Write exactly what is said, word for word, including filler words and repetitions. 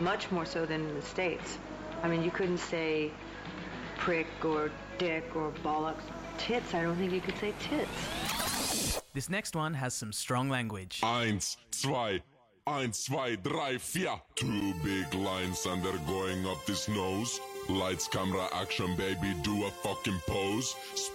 much more so than in the States. I mean, you couldn't say prick or dick or bollocks. Tits, I don't think you could say tits. This next one has some strong language. Eins, zwei, eins, zwei, drei, vier. Two big lines and they're going up this nose. Lights, camera, action, baby, do a fucking pose.